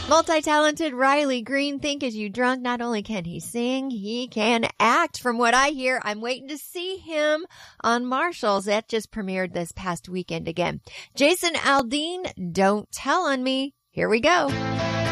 Multi-talented Riley Green, Think As You Drunk. Not only can he sing, he can act. From what I hear, I'm waiting to see him on Marshalls. That just premiered this past weekend again. Jason Aldean, Don't Tell on Me. Here we go.